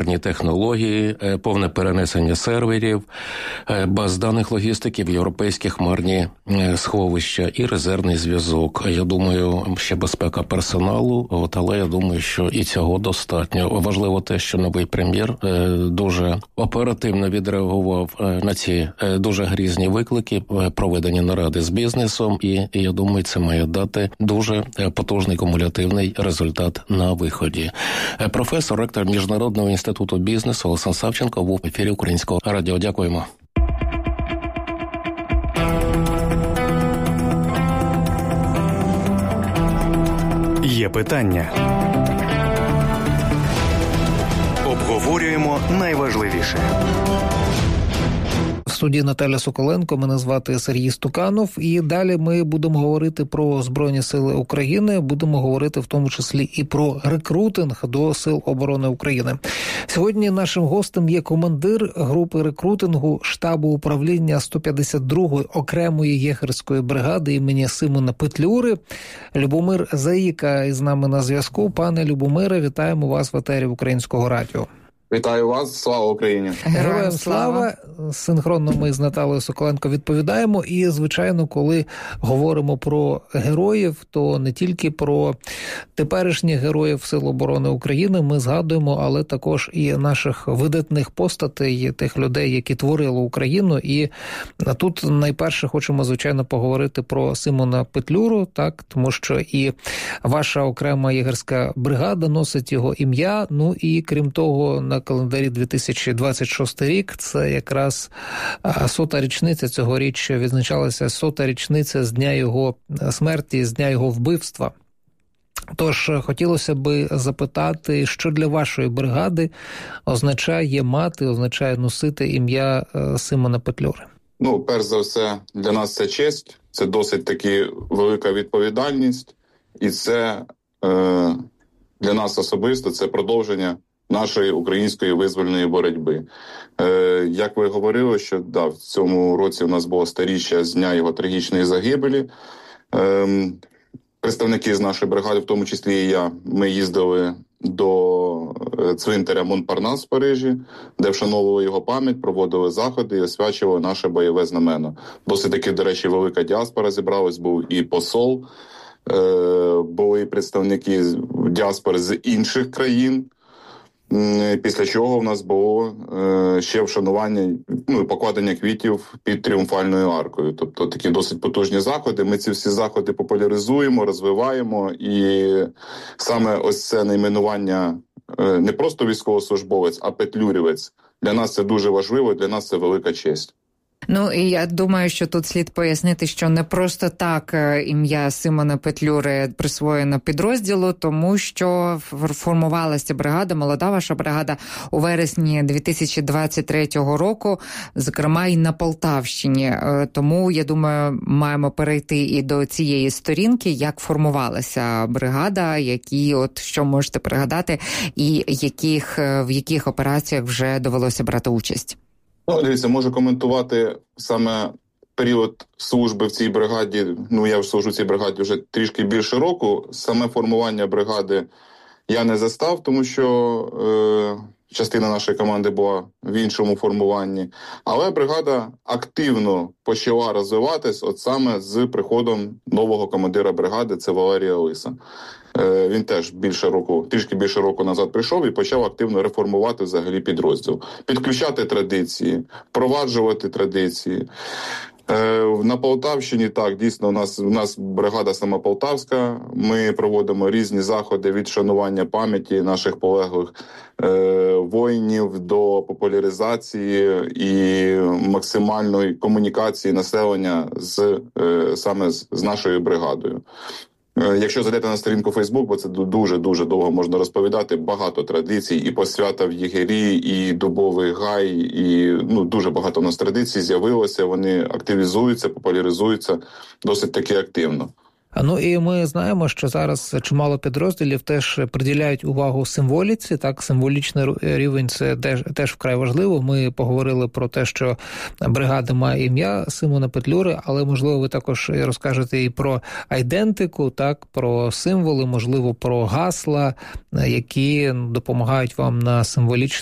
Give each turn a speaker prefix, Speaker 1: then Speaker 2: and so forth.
Speaker 1: хмарні технології, повне перенесення серверів, баз даних логістики в європейські хмарні сховища і резервний зв'язок. Я думаю, ще безпека персоналу, але я думаю, що і цього достатньо. Важливо те, що новий прем'єр дуже оперативно відреагував на ці дуже грізні виклики, проведення наради з бізнесом, і я думаю, це має дати дуже потужний кумулятивний результат на виході. Професор, ректор Міжнародного інституту бізнесу Олександр Савченко був в ефірі Українського радіо. Дякуємо.
Speaker 2: Є питання. Обговорюємо найважливіше.
Speaker 3: В студії Наталя Соколенко, мене звати Сергій Стуканов, і далі ми будемо говорити про Збройні Сили України, будемо говорити в тому числі і про рекрутинг до Сил оборони України. Сьогодні нашим гостем є командир групи рекрутингу штабу управління 152-ї окремої єгерської бригади імені Симона Петлюри Любомир Заїка із нами на зв'язку. Пане Любомире, вітаємо вас в етері Українського радіо.
Speaker 4: Вітаю вас, слава Україні!
Speaker 3: Героям слава! Синхронно ми з Наталею Соколенко відповідаємо. І, звичайно, коли говоримо про героїв, то не тільки про теперішніх героїв Сил оборони України ми згадуємо, але також і наших видатних постатей, тих людей, які творили Україну. І тут найперше хочемо, звичайно, поговорити про Симона Петлюру, так, тому що і ваша окрема єгерська бригада носить його ім'я. Ну і, крім того, на календарі 2026 рік, це якраз 100-та річниця, цьогоріч відзначалася 100-та річниця з дня його смерті, з дня його вбивства. Тож хотілося би запитати, що для вашої бригади означає мати, означає носити ім'я Симона Петлюри?
Speaker 4: Ну, перш за все, для нас це честь, це досить таки велика відповідальність, і це для нас особисто, це продовження нашої української визвольної боротьби. Як ви говорили, що в цьому році у нас було 100-річчя з дня його трагічної загибелі. Представники з нашої бригади, в тому числі і я, ми їздили до цвинтаря Монпарнас в Парижі, де вшановували його пам'ять, проводили заходи і освячували наше бойове знамено. Досить таки, до речі, велика діаспора зібралась, був і посол, були представники діаспори з інших країн. Після чого в нас було ще вшанування, покладення квітів під Тріумфальною аркою. Тобто такі досить потужні заходи. Ми ці всі заходи популяризуємо, розвиваємо. І саме ось це найменування не просто військовослужбовець, а петлюрівець. Для нас це дуже важливо, для нас це велика честь.
Speaker 5: Ну, і я думаю, що тут слід пояснити, що не просто так ім'я Симона Петлюри присвоєно підрозділу, тому що формувалася бригада, молода ваша бригада, у вересні 2023 року, зокрема і на Полтавщині. Тому, я думаю, маємо перейти і до цієї сторінки, як формувалася бригада, що можете пригадати, і в яких операціях вже довелося брати участь.
Speaker 4: Дивіться, можу коментувати саме період служби в цій бригаді. Я вже служу в цій бригаді вже трішки більше року. Саме формування бригади я не застав, тому що частина нашої команди була в іншому формуванні. Але бригада активно почала розвиватись от саме з приходом нового командира бригади, це Валерія Лиса. Він теж трішки більше року назад прийшов і почав активно реформувати взагалі підрозділ. Підключати традиції, впроваджувати традиції. На Полтавщині, так, дійсно, у нас бригада сама полтавська. Ми проводимо різні заходи від шанування пам'яті наших полеглих воїнів до популяризації і максимальної комунікації населення саме з нашою бригадою. Якщо зайдете на сторінку Facebook, бо це дуже-дуже довго можна розповідати, багато традицій, і посвята в єгері, і дубовий гай, і дуже багато у нас традицій з'явилося, вони активізуються, популяризуються досить таки активно.
Speaker 3: І ми знаємо, що зараз чимало підрозділів теж приділяють увагу символіці, так, символічний рівень – це теж вкрай важливо. Ми поговорили про те, що бригада має ім'я Симона Петлюри, але, можливо, ви також розкажете і про айдентику, так, про символи, можливо, про гасла, які допомагають вам на